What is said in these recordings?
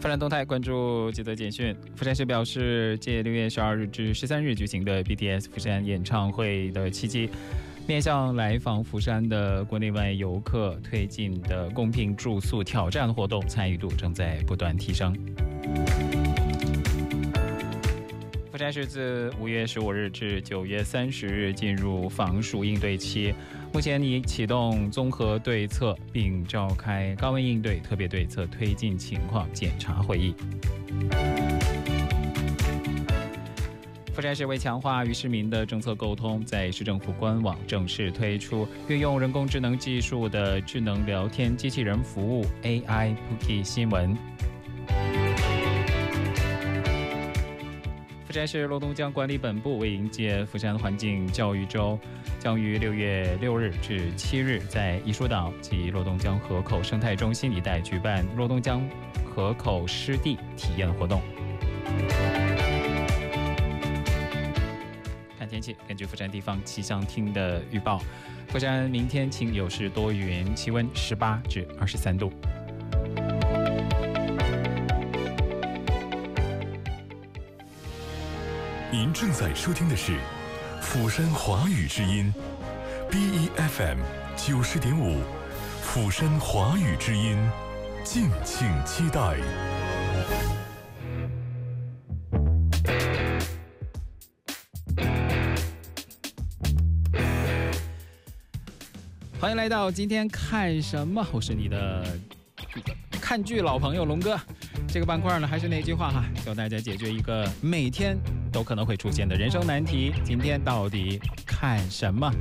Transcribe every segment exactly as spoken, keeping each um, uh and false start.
发展动态，关注几则简讯。釜山市表示，借六月十二日至十三日举行的 B T S 釜山演唱会的契机，面向来访釜山的国内外游客推进的公平住宿挑战活动参与度正在不断提升。釜山市自五月十五日至九月三十日进入防暑应对期，目前已启动综合对策，并召开高温应对特别对策推进情况检查会议。釜山市为强化与市民的政策沟通，在市政府官网正式推出运用人工智能技术的智能聊天机器人服务 A I Pookie 新闻。釜山市罗东江管理本部为迎接釜山环境教育周，将于六月六日至七日在艺术岛及罗东江河口生态中心一带举办罗东江河口湿地体验活动。看天气，根据釜山地方气象厅的预报，釜山明天晴有时多云，气温十八至二十三度。 您正在收听的是釜山华语之音 B E F M 九十点五，釜山华语之音，敬请期待。 欢迎来到今天看什么，我是你的看剧老朋友龙哥。这个板块呢，还是那句话哈，教大家解决一个每天都可能会出现的人生难题。今天到底看什么？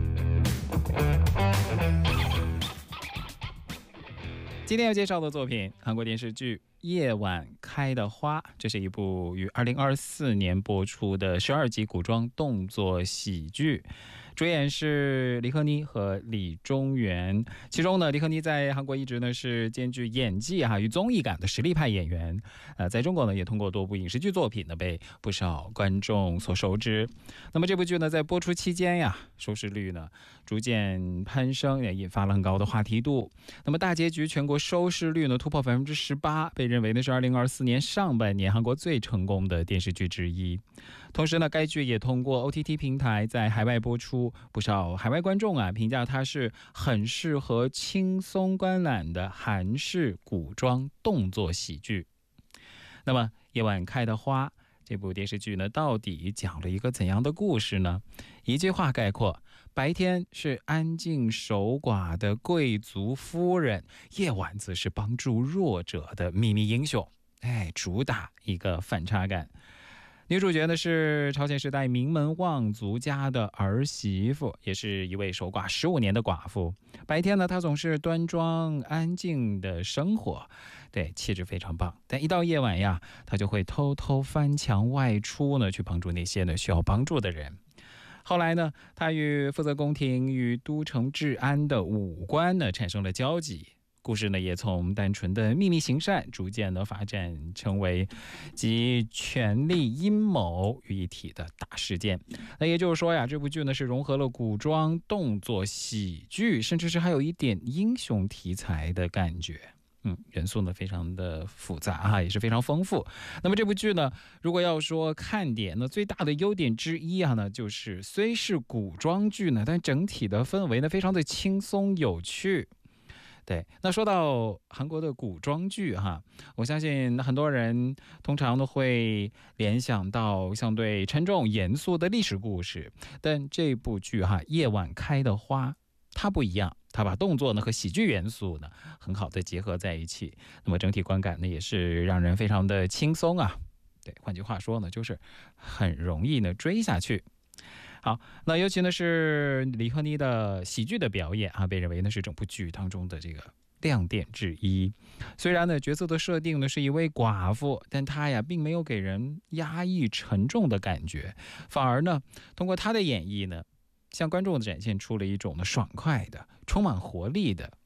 今天要介绍的作品，韩国电视剧《夜晚开的花》，这是一部于二零二四年播出的十二集古装动作喜剧，主演是李赫妮和李钟元。其中呢，李赫妮在韩国一直呢是兼具演技哈与综艺感的实力派演员，呃，在中国呢也通过多部影视剧作品呢被不少观众所熟知。那么这部剧呢在播出期间呀，收视率呢逐渐攀升，也引发了很高的话题度。那么大结局全国收视率呢突破百分之十八，被认为呢是二零二四年上半年韩国最成功的电视剧之一。同时呢，该剧也通过 O T T 平台在海外播出，不少海外观众啊评价它是很适合轻松观览的韩式古装动作喜剧。那么《夜晚开的花》这部电视剧呢，到底讲了一个怎样的故事呢？一句话概括：白天是安静守寡的贵族夫人，夜晚则是帮助弱者的秘密英雄。哎，主打一个反差感。女主角呢是朝鲜时代名门望族家的儿媳妇，也是一位守寡十五年的寡妇。白天呢，她总是端庄安静的生活，对，气质非常棒。但一到夜晚呀，她就会偷偷翻墙外出呢，去帮助那些呢需要帮助的人。后来呢，她与负责宫廷与都城治安的武官呢产生了交集。故事呢，也从单纯的秘密行善，逐渐的发展成为集权力阴谋于一体的大事件。那也就是说呀，这部剧呢是融合了古装、动作、喜剧，甚至是还有一点英雄题材的感觉。嗯，元素呢非常的复杂哈，也是非常丰富。那么这部剧呢，如果要说看点呢，最大的优点之一啊呢，就是虽是古装剧呢，但整体的氛围呢非常的轻松有趣。对，那说到韩国的古装剧哈，我相信很多人通常都会联想到相对沉重严肃的历史故事，但这部剧哈《夜晚开的花》它不一样，它把动作呢和喜剧元素呢很好的结合在一起，那么整体观感呢也是让人非常的轻松啊。对，换句话说呢，就是很容易呢追下去。好，那尤其呢是李赫妮的喜剧的表演啊，被认为呢是整部剧当中的这个亮点之一。虽然呢角色的设定呢是一位寡妇，但她呀并没有给人压抑沉重的感觉，反而呢通过她的演绎呢，向观众展现出了一种呢爽快的、充满活力的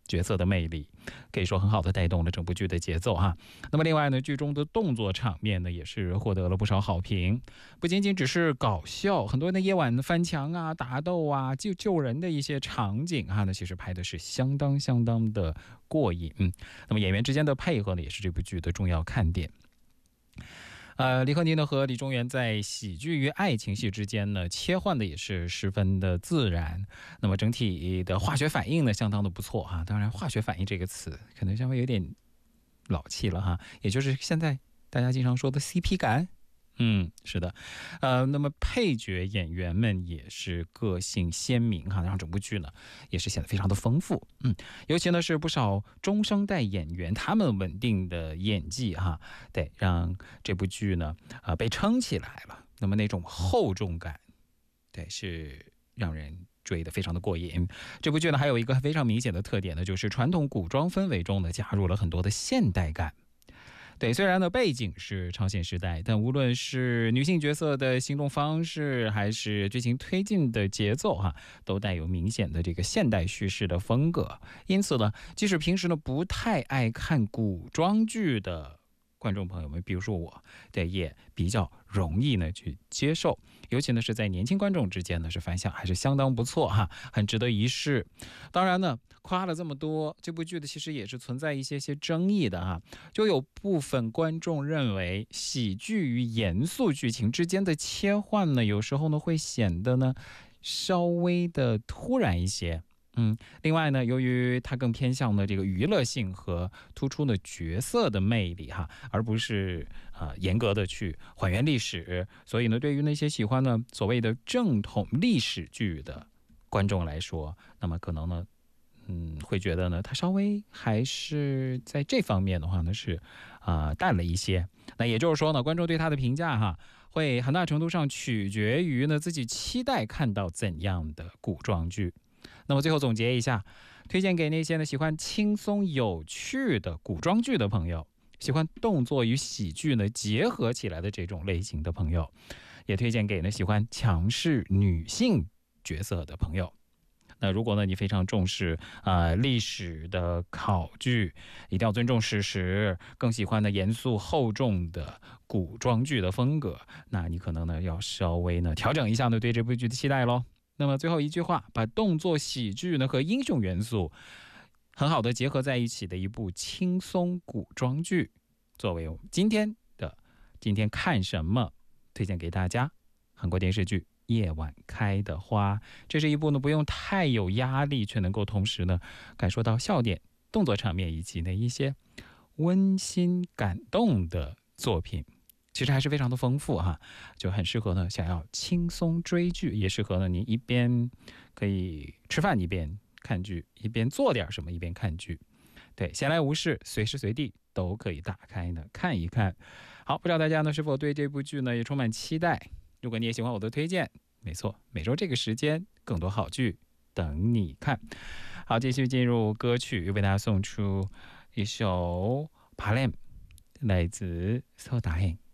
角色的魅力，可以说很好的带动了整部剧的节奏哈。那么另外呢，剧中的动作场面呢也是获得了不少好评，不仅仅只是搞笑，很多的夜晚翻墙啊、打斗啊、救救人的一些场景啊，那其实拍的是相当相当的过瘾。嗯，那么演员之间的配合呢，也是这部剧的重要看点。呃，李鹤妮呢和李宗元在喜剧与爱情戏之间呢切换的也是十分的自然，那么整体的化学反应呢相当的不错哈。当然，化学反应这个词可能稍微有点老气了哈，也就是现在大家经常说的 C P 感。嗯，是的，呃，那么配角演员们也是个性鲜明哈，让整部剧呢也是显得非常的丰富。嗯，尤其呢是不少中生代演员，他们稳定的演技哈，对，让这部剧呢呃被撑起来了。那么那种厚重感，对，是让人追得非常的过瘾。这部剧呢还有一个非常明显的特点呢，就是传统古装氛围中呢加入了很多的现代感。对，虽然呢背景是朝鲜时代，但无论是女性角色的行动方式，还是剧情推进的节奏哈，都带有明显的这个现代叙事的风格。因此呢，即使平时呢不太爱看古装剧的观众朋友们，比如说我，对，也比较容易呢去接受。尤其呢是在年轻观众之间呢，是反响还是相当不错哈，很值得一试。当然呢，夸了这么多，这部剧的其实也是存在一些些争议的哈。就有部分观众认为，喜剧与严肃剧情之间的切换呢，有时候呢会显得呢稍微的突然一些。嗯，另外呢，由于它更偏向的这个娱乐性和突出的角色的魅力哈，而不是呃严格的去还原历史，所以呢，对于那些喜欢呢所谓的正统历史剧的观众来说，那么可能呢，嗯，会觉得呢，它稍微还是在这方面的话呢是啊、呃、淡了一些。那也就是说呢，观众对它的评价哈，会很大程度上取决于呢自己期待看到怎样的古装剧。那么最后总结一下，推荐给那些呢喜欢轻松有趣的古装剧的朋友，喜欢动作与喜剧呢结合起来的这种类型的朋友，也推荐给呢喜欢强势女性角色的朋友。那如果呢你非常重视啊、呃、历史的考据，一定要尊重史实，更喜欢呢严肃厚重的古装剧的风格，那你可能呢要稍微呢调整一下呢对这部剧的期待咯。那么最后一句话，把动作喜剧呢和英雄元素很好的结合在一起的一部轻松古装剧，作为我们今天的今天看什么推荐给大家，韩国电视剧《夜晚开的花》。这是一部呢不用太有压力，却能够同时呢感受到笑点、动作场面以及呢一些温馨感动的作品。其实还是非常的丰富哈，就很适合呢想要轻松追剧，也适合呢你一边可以吃饭一边看剧，一边做点什么一边看剧。对，闲来无事，随时随地都可以打开呢看一看。好，不知道大家呢是否对这部剧呢也充满期待？如果你也喜欢我的推荐，没错，每周这个时间更多好剧等你看。好，继续进入歌曲，又为大家送出一首《Palem》，来自서다행。